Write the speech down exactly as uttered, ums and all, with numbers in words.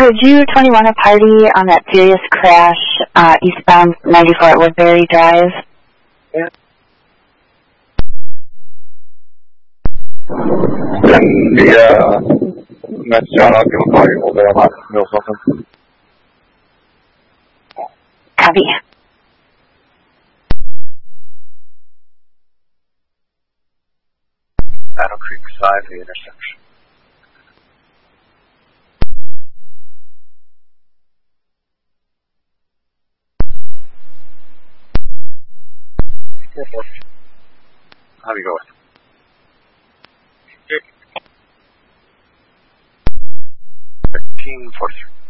could you twenty-one a party on that serious crash uh, eastbound ninety-four at Woodbury Drive? Yeah. Yeah. That's John. I'll give a call you. Hold on. I'll know something. Copy. Battle Creek five, the intersection. How do you go? Thirteen forty-three.